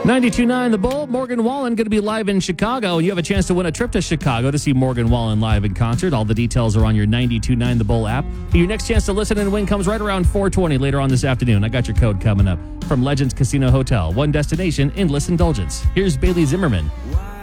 92.9 The Bull, Morgan Wallen going to be live in Chicago. You have a chance to win a trip to Chicago to see Morgan Wallen live in concert. All the details are on your 92.9 The Bull app. Your next chance to listen and win comes right around 4:20 later on this afternoon. I got your code coming up. From Legends Casino Hotel, one destination, endless indulgence. Here's Bailey Zimmerman.